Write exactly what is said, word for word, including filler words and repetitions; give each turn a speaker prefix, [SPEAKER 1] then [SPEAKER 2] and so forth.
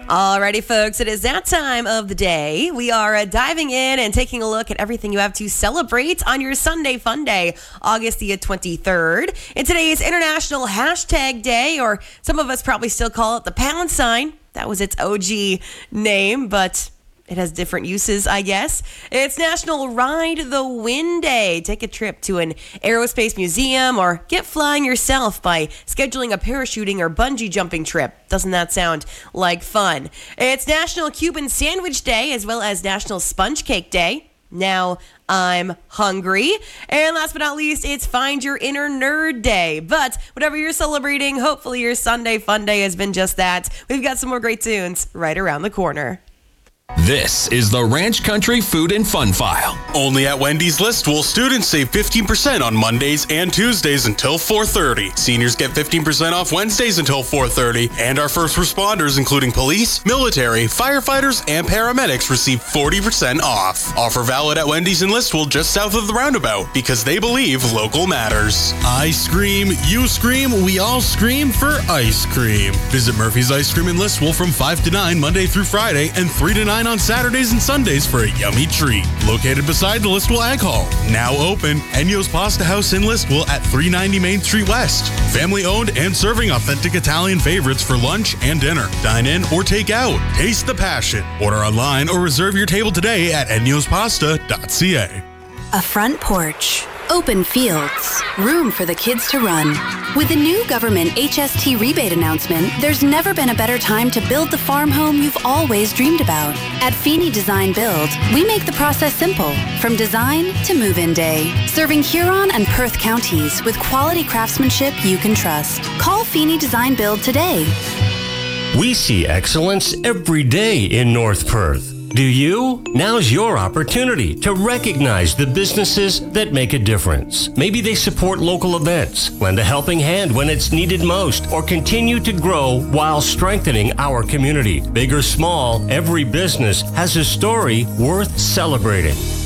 [SPEAKER 1] Alrighty, folks, it is that time of the day. We are uh, diving in and taking a look at everything you have to celebrate on your Sunday Fun Day, August the twenty-third. And today is International Hashtag Day, or some of us probably still call it the pound sign. That was its O G name, but it has different uses, I guess. It's National Ride the Wind Day. Take a trip to an aerospace museum or get flying yourself by scheduling a parachuting or bungee jumping trip. Doesn't that sound like fun? It's National Cuban Sandwich Day as well as National Sponge Cake Day. Now I'm hungry. And last but not least, it's Find Your Inner Nerd Day. But whatever you're celebrating, hopefully your Sunday Fun Day has been just that. We've got some more great tunes right around the corner.
[SPEAKER 2] This is the Ranch Country Food and Fun File.
[SPEAKER 3] Only at Wendy's List will students save fifteen percent on Mondays and Tuesdays until four thirty. Seniors get fifteen percent off Wednesdays until four thirty. And our first responders, including police, military, firefighters, and paramedics, receive forty percent off. Offer valid at Wendy's and Listwell just south of the roundabout, because they believe local matters.
[SPEAKER 4] I scream, you scream, we all scream for ice cream. Visit Murphy's Ice Cream in Listwell from five to nine Monday through Friday and three to nine on Saturdays and Sundays for a yummy treat. Located beside the Listwell Ag Hall. Now open, Enyo's Pasta House in Listwell at three ninety Main Street West. Family owned and serving authentic Italian favorites for lunch and dinner. Dine in or take out. Taste the passion. Order online or reserve your table today at enyos pasta dot c a.
[SPEAKER 5] A front porch, open fields, room for the kids to run. With the new government H S T rebate announcement, there's never been a better time to build the farm home you've always dreamed about. At Feeney Design Build, we make the process simple, from design to move-in day, serving Huron and Perth counties with quality craftsmanship you can trust. Call Feeney Design Build today.
[SPEAKER 6] We see excellence every day in North Perth. Do you? Now's your opportunity to recognize the businesses that make a difference. Maybe they support local events, lend a helping hand when it's needed most, or continue to grow while strengthening our community. Big or small, every business has a story worth celebrating.